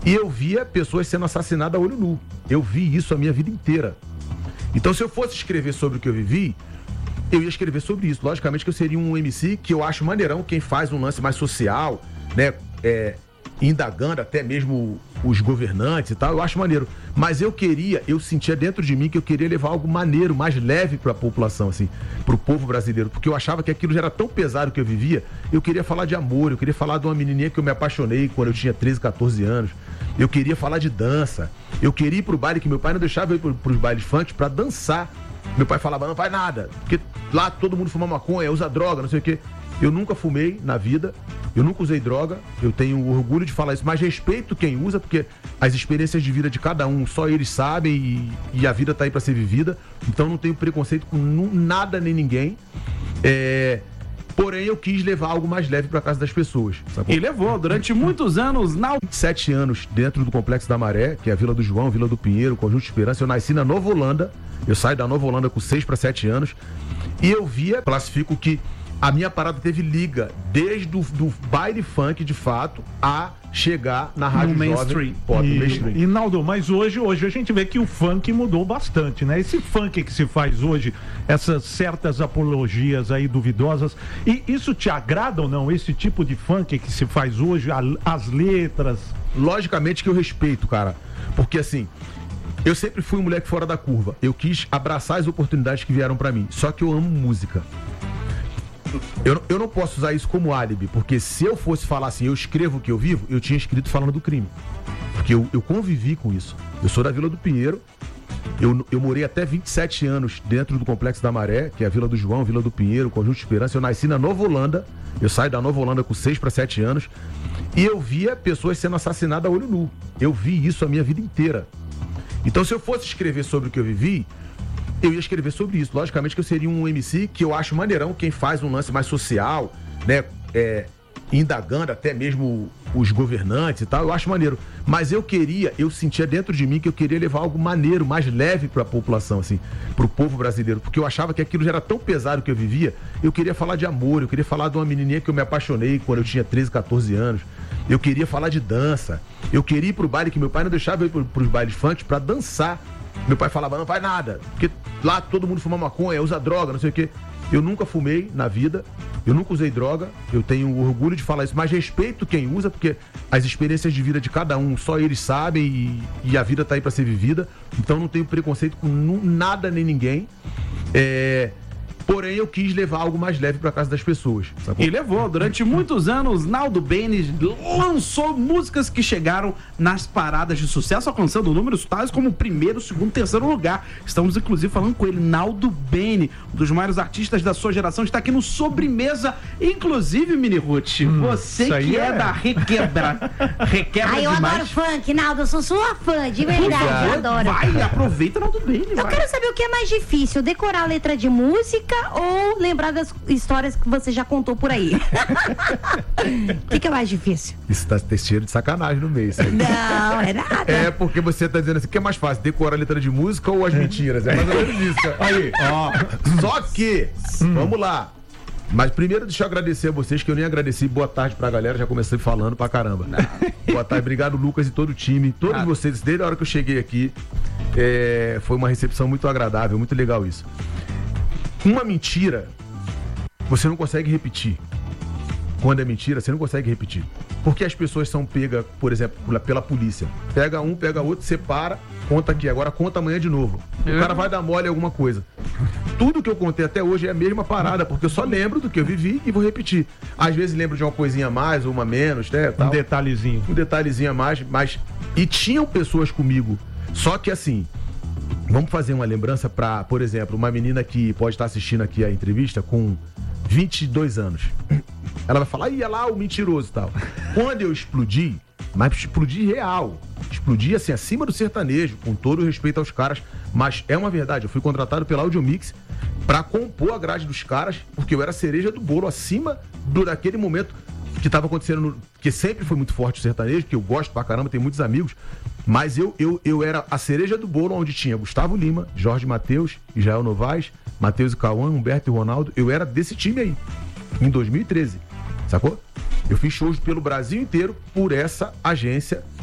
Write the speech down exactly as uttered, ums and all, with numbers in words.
E eu via pessoas sendo assassinadas a olho nu. Eu vi isso a minha vida inteira. Então, se eu fosse escrever sobre o que eu vivi, eu ia escrever sobre isso. Logicamente que eu seria um M C que eu acho maneirão quem faz um lance mais social, né? É, indagando até mesmo os governantes e tal, eu acho maneiro. Mas eu queria, eu sentia dentro de mim que eu queria levar algo maneiro, mais leve pra população, assim, pro povo brasileiro, porque eu achava que aquilo já era tão pesado que eu vivia. Eu queria falar de amor, eu queria falar de uma menininha que eu me apaixonei quando eu tinha treze, catorze anos. Eu queria falar de dança. Eu queria ir pro baile, que meu pai não deixava eu ir pro, pros bailes funk pra dançar. Meu pai falava, não vai nada, porque lá todo mundo fuma maconha, usa droga, não sei o quê. Eu nunca fumei na vida, eu nunca usei droga, eu tenho orgulho de falar isso, mas respeito quem usa, porque as experiências de vida de cada um, só eles sabem e, e a vida tá aí pra ser vivida, então não tenho preconceito com nada nem ninguém. É... Porém, eu quis levar algo mais leve pra casa das pessoas. Sacou? E levou durante muitos anos, na... vinte e sete anos dentro do Complexo da Maré, que é a Vila do João, Vila do Pinheiro, Conjunto de Esperança. Eu nasci na Nova Holanda, eu saí da Nova Holanda com seis para sete anos, e eu via, classifico que a minha parada teve liga desde o do baile funk, de fato, a chegar na rádio jovem pop, e, mainstream. E, Naldo, mas hoje, hoje a gente vê que o funk mudou bastante, né? Esse funk que se faz hoje, essas certas apologias aí duvidosas, e isso te agrada ou não? Esse tipo de funk que se faz hoje, a, as letras? Logicamente que eu respeito, cara, porque assim, eu sempre fui um moleque fora da curva. Eu quis abraçar as oportunidades que vieram pra mim, só que eu amo música. Eu, eu não posso usar isso como álibi, porque se eu fosse falar assim, eu escrevo o que eu vivo, eu tinha escrito falando do crime. Porque eu, eu convivi com isso. Eu sou da Vila do Pinheiro, eu, eu morei até vinte e sete anos dentro do Complexo da Maré, que é a Vila do João, Vila do Pinheiro, Conjunto de Esperança. Eu nasci na Nova Holanda, eu saí da Nova Holanda com seis para sete anos, e eu via pessoas sendo assassinadas a olho nu. Eu vi isso a minha vida inteira. Então, se eu fosse escrever sobre o que eu vivi, eu ia escrever sobre isso. Logicamente que eu seria um M C que eu acho maneirão quem faz um lance mais social, né? É, indagando até mesmo os governantes e tal, eu acho maneiro. Mas eu queria, eu sentia dentro de mim que eu queria levar algo maneiro, mais leve pra população, assim, pro povo brasileiro, porque eu achava que aquilo já era tão pesado que eu vivia. Eu queria falar de amor, eu queria falar de uma menininha que eu me apaixonei quando eu tinha treze, catorze anos. Eu queria falar de dança. Eu queria ir pro baile, que meu pai não deixava eu ir pro, pros bailes funk pra dançar. Meu pai falava, não vai nada, porque lá todo mundo fuma maconha, usa droga, não sei o quê. Eu nunca fumei na vida, eu nunca usei droga, eu tenho orgulho de falar isso, mas respeito quem usa, porque as experiências de vida de cada um, só eles sabem e, e a vida tá aí pra ser vivida, então não tenho preconceito com nada nem ninguém. É... Porém, eu quis levar algo mais leve pra casa das pessoas. Sacou? E levou. Durante muitos anos, Naldo Bene lançou músicas que chegaram nas paradas de sucesso, alcançando números tais como primeiro, segundo, terceiro lugar. Estamos, inclusive, falando com ele, Naldo Bene, um dos maiores artistas da sua geração, está aqui no Sobremesa. Inclusive, Mini Ruth, hum, você que é, é da Requebra. Requebra Ai, eu demais. adoro funk, Naldo, eu sou sua fã, de verdade, eu adoro. Vai, aproveita, Naldo Bene. Eu vai. quero saber o que é mais difícil, decorar a letra de música ou lembrar das histórias que você já contou por aí? O que, que é mais difícil? Isso tá cheiro de sacanagem no meio. Isso aí. Não, é nada. É porque você tá dizendo assim, o que é mais fácil, decorar a letra de música ou as mentiras? É mais ou menos isso. Aí, ó. Só que, hum. vamos lá. Mas primeiro deixa eu agradecer a vocês, que eu nem agradeci. Boa tarde pra galera, já comecei falando pra caramba. Boa tarde, obrigado Lucas e todo o time, todos ah. vocês, desde a hora que eu cheguei aqui, é, foi uma recepção muito agradável, muito legal isso. Uma mentira, você não consegue repetir. Quando é mentira, você não consegue repetir. Porque as pessoas são pegas, por exemplo, pela polícia. Pega um, pega outro, separa, conta aqui, agora conta amanhã de novo. O cara vai dar mole em alguma coisa. Tudo que eu contei até hoje é a mesma parada, porque eu só lembro do que eu vivi e vou repetir. Às vezes lembro de uma coisinha a mais ou uma a menos, né? Tal. Um detalhezinho. Um detalhezinho a mais, mas... E tinham pessoas comigo. Só que assim... Vamos fazer uma lembrança para, por exemplo, uma menina que pode estar assistindo aqui a entrevista com vinte e dois anos. Ela vai falar, ia lá o mentiroso e tal. Quando eu explodi, mas explodi real. Explodi assim, acima do sertanejo, com todo o respeito aos caras. Mas é uma verdade, eu fui contratado pela Audiomix para compor a grade dos caras, porque eu era a cereja do bolo, acima do, daquele momento que estava acontecendo, no, que sempre foi muito forte o sertanejo, que eu gosto pra caramba, tenho muitos amigos, mas eu, eu, eu era a cereja do bolo, onde tinha Gustavo Lima, Jorge Mateus, Israel Novaes, Matheus e Cauã, Humberto e Ronaldo. Eu era desse time aí, em dois mil e treze, sacou? Eu fiz shows pelo Brasil inteiro por essa agência